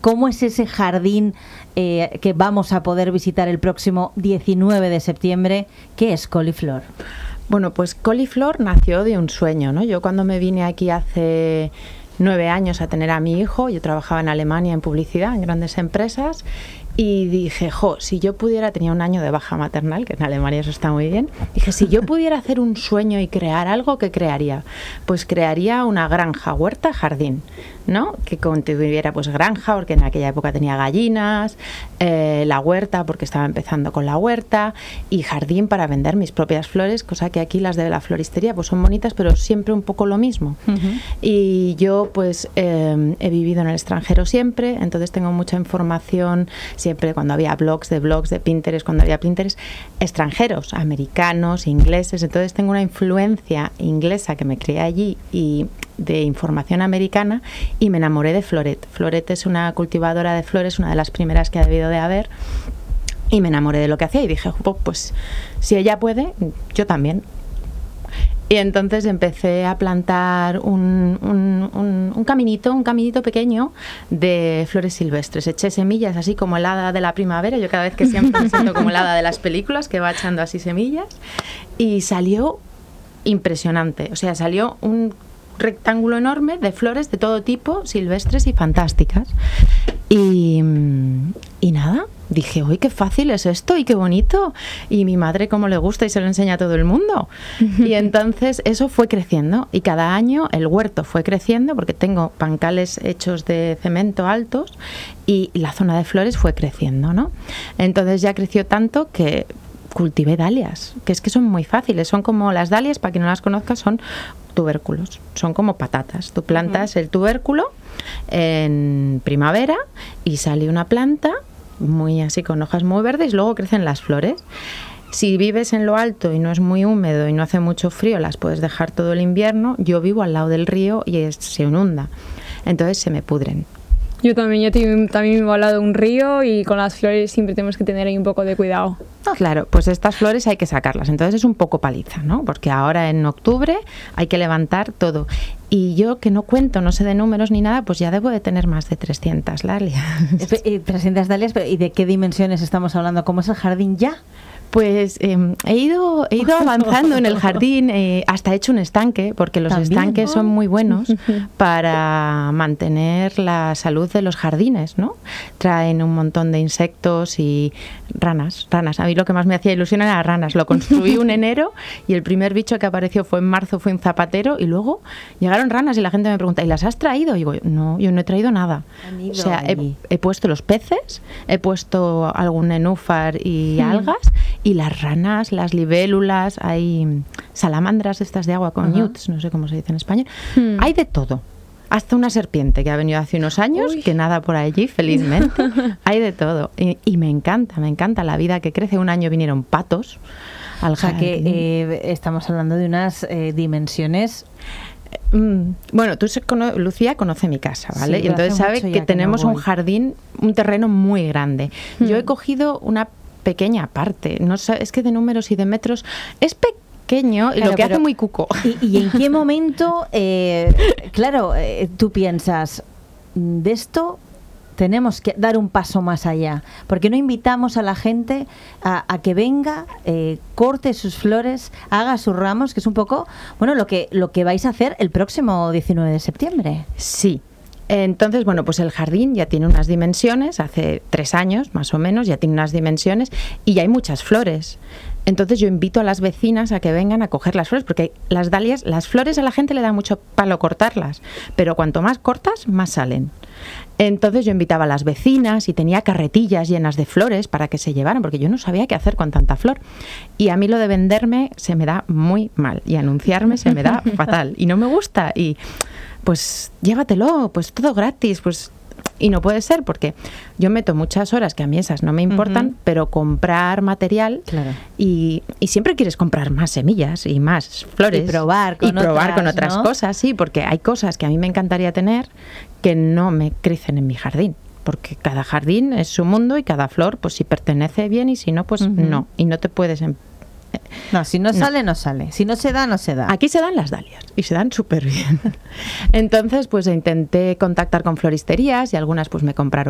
¿Cómo es ese jardín que vamos a poder visitar el próximo 19 de septiembre? ¿Qué es Coliflor? Bueno, pues Coliflor nació de un sueño, ¿no? Yo cuando me vine aquí hace 9 años a tener a mi hijo, yo trabajaba en Alemania en publicidad, en grandes empresas, y dije, si yo pudiera, tenía un año de baja maternal, que en Alemania eso está muy bien, dije, si yo pudiera hacer un sueño y crear algo, ¿qué crearía? Pues crearía una granja, huerta, jardín, ¿no? Que contuviera pues granja, porque en aquella época tenía gallinas, la huerta, porque estaba empezando con la huerta, y jardín para vender mis propias flores, cosa que aquí las de la floristería pues son bonitas, pero siempre un poco lo mismo. Uh-huh. Y yo pues he vivido en el extranjero siempre, entonces tengo mucha información, siempre cuando había blogs, de Pinterest, cuando había Pinterest, extranjeros, americanos, ingleses, entonces tengo una influencia inglesa que me crié allí y de información americana, y me enamoré de Floret. Floret es una cultivadora de flores, una de las primeras que ha debido de haber, y me enamoré de lo que hacía y dije, pues si ella puede, yo también. Y entonces empecé a plantar un caminito pequeño de flores silvestres. Eché semillas así como el hada de la primavera. Yo cada vez que siempre me siento como el hada de las películas, que va echando así semillas. Y salió impresionante. O sea, salió un rectángulo enorme de flores de todo tipo, silvestres y fantásticas. Y nada, dije, uy, qué fácil es esto y qué bonito. Y mi madre cómo le gusta y se lo enseña a todo el mundo. Y entonces eso fue creciendo y cada año el huerto fue creciendo porque tengo bancales hechos de cemento altos y la zona de flores fue creciendo, ¿no? Entonces ya creció tanto que cultivé dalias, que es que son muy fáciles. Son como las dalias, para quien no las conozca, son tubérculos, son como patatas. Tú plantas el tubérculo en primavera y sale una planta muy así con hojas muy verdes y luego crecen las flores. Si vives en lo alto y no es muy húmedo y no hace mucho frío, las puedes dejar todo el invierno. Yo vivo al lado del río y se inunda, entonces se me pudren. Yo también vivo al lado de un río y con las flores siempre tenemos que tener ahí un poco de cuidado. Claro, pues estas flores hay que sacarlas, entonces es un poco paliza, ¿no? Porque ahora en octubre hay que levantar todo. Y yo, que no cuento, no sé de números ni nada, pues ya debo de tener más de 300 dalias. 300 dalias, ¿y de qué dimensiones estamos hablando? ¿Cómo es el jardín ya? Pues he ido avanzando en el jardín, hasta he hecho un estanque, porque los estanques son muy buenos para mantener la salud de los jardines, ¿no? Traen un montón de insectos y ranas. A mí lo que más me hacía ilusión eran las ranas. Lo construí en enero y el primer bicho que apareció fue en marzo, fue un zapatero, y luego llegaron ranas y la gente me pregunta, ¿y las has traído? Y digo, no, yo no he traído nada. O sea, he puesto los peces, he puesto algún nenúfar y algas, y las ranas, las libélulas, hay salamandras estas de agua con newts, no sé cómo se dice en español. Hay de todo. Hasta una serpiente que ha venido hace unos años, que nada por allí, felizmente. Hay de todo. Y me encanta la vida que crece. Un año vinieron patos al jardín. O sea que estamos hablando de unas dimensiones... Bueno, Lucía conoce mi casa, ¿vale? Sí, y entonces sabe que tenemos un jardín, un terreno muy grande. Yo he cogido una pequeña parte, no sé, es que de números y de metros es pequeño, y claro, lo que hace muy cuco. ¿Y en qué momento, tú piensas, de esto tenemos que dar un paso más allá? ¿Por qué no invitamos a la gente a que venga, corte sus flores, haga sus ramos, que es un poco, bueno, lo que vais a hacer el próximo 19 de septiembre? Sí. Entonces, bueno, pues el jardín ya tiene unas dimensiones, hace 3 años más o menos, ya tiene unas dimensiones y ya hay muchas flores. Entonces yo invito a las vecinas a que vengan a coger las flores, porque las dalias, las flores a la gente le da mucho palo cortarlas, pero cuanto más cortas, más salen. Entonces yo invitaba a las vecinas y tenía carretillas llenas de flores para que se llevaran, porque yo no sabía qué hacer con tanta flor. Y a mí lo de venderme se me da muy mal y anunciarme se me da fatal y no me gusta. Y pues llévatelo, pues todo gratis, pues... Y no puede ser, porque yo meto muchas horas que a mí esas no me importan, pero comprar material, claro. y siempre quieres comprar más semillas y más flores. Y probar con otras ¿no? cosas, sí, porque hay cosas que a mí me encantaría tener que no me crecen en mi jardín. Porque cada jardín es su mundo y cada flor, pues si pertenece bien y si no, pues no. Y no te puedes... No, si no sale, no sale. Si no se da, no se da. Aquí se dan las dalias y se dan súper bien. Entonces, pues intenté contactar con floristerías y algunas pues me compraron